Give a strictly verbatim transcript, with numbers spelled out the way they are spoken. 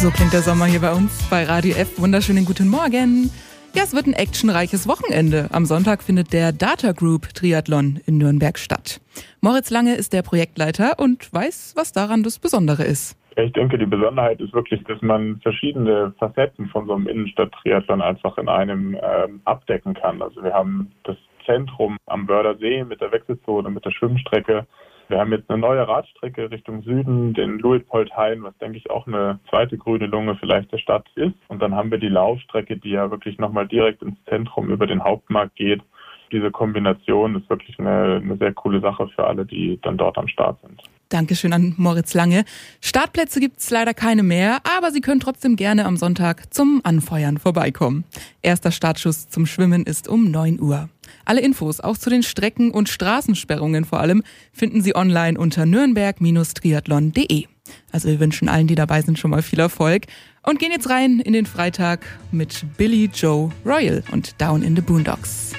So klingt der Sommer hier bei uns bei Radio F. Wunderschönen guten Morgen. Ja, es wird ein actionreiches Wochenende. Am Sonntag findet der Data Group Triathlon in Nürnberg statt. Moritz Lange ist der Projektleiter und weiß, was daran das Besondere ist. Ich denke, die Besonderheit ist wirklich, dass man verschiedene Facetten von so einem Innenstadt-Triathlon einfach in einem ähm, abdecken kann. Also wir haben das Zentrum am Bördersee mit der Wechselzone, mit der Schwimmstrecke. Wir haben jetzt eine neue Radstrecke Richtung Süden, den Luitpoldhain, was denke ich auch eine zweite grüne Lunge vielleicht der Stadt ist. Und dann haben wir die Laufstrecke, die ja wirklich nochmal direkt ins Zentrum über den Hauptmarkt geht. Diese Kombination ist wirklich eine, eine sehr coole Sache für alle, die dann dort am Start sind. Dankeschön an Moritz Lange. Startplätze gibt es leider keine mehr, aber Sie können trotzdem gerne am Sonntag zum Anfeuern vorbeikommen. Erster Startschuss zum Schwimmen ist um neun Uhr. Alle Infos, auch zu den Strecken und Straßensperrungen vor allem, finden Sie online unter nürnberg Triathlon punkt de. Also wir wünschen allen, die dabei sind, schon mal viel Erfolg und gehen jetzt rein in den Freitag mit Billy Joe Royal und Down in the Boondocks.